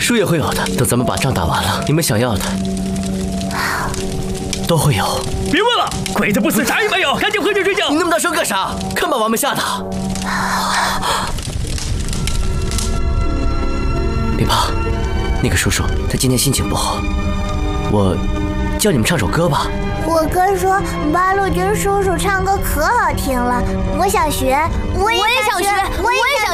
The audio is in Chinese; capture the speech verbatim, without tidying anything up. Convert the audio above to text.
输也会有的。等咱们把仗打完了，你们想要的都会有。 别问了，鬼子不死啥也没有，赶紧回去睡觉。 你那么大声干啥？看把娃们吓的。别怕，那个叔叔他今天心情不好，我叫你们唱首歌吧。 我哥说八路军叔叔唱歌可好听了，我想学，我也想学，我也想学。